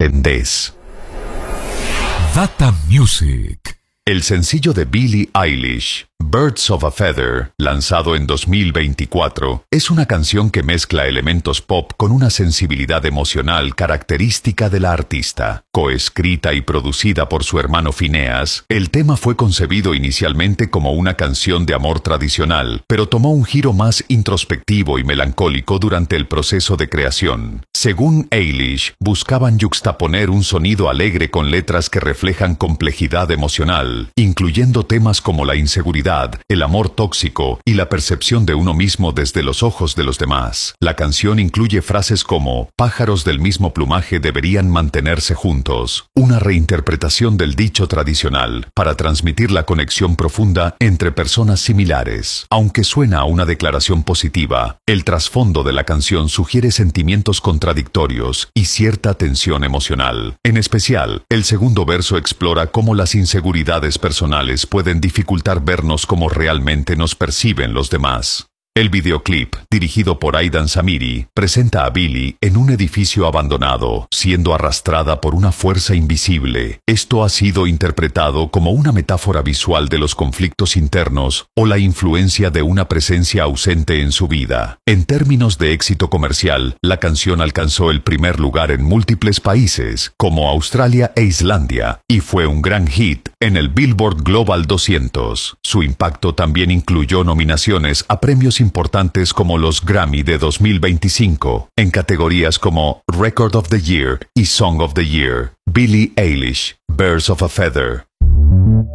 entendés. Data Music. El sencillo de Billie Eilish, Birds of a Feather, lanzado en 2024, es una canción que mezcla elementos pop con una sensibilidad emocional característica de la artista. Coescrita y producida por su hermano Phineas, el tema fue concebido inicialmente como una canción de amor tradicional, pero tomó un giro más introspectivo y melancólico durante el proceso de creación. Según Eilish, buscaban yuxtaponer un sonido alegre con letras que reflejan complejidad emocional, incluyendo temas como la inseguridad, el amor tóxico y la percepción de uno mismo desde los ojos de los demás. La canción incluye frases como «pájaros del mismo plumaje deberían mantenerse juntos», una reinterpretación del dicho tradicional para transmitir la conexión profunda entre personas similares. Aunque suena a una declaración positiva, el trasfondo de la canción sugiere sentimientos contradictorios y cierta tensión emocional. En especial, el segundo verso explora cómo las inseguridades personales pueden dificultar vernos como realmente nos perciben los demás. El videoclip, dirigido por Aidan Samiri, presenta a Billie en un edificio abandonado, siendo arrastrada por una fuerza invisible. Esto ha sido interpretado como una metáfora visual de los conflictos internos o la influencia de una presencia ausente en su vida. En términos de éxito comercial, la canción alcanzó el primer lugar en múltiples países, como Australia e Islandia, y fue un gran hit en el Billboard Global 200. Su impacto también incluyó nominaciones a premios importantes como los Grammy de 2025, en categorías como Record of the Year y Song of the Year. Billie Eilish, Birds of a Feather.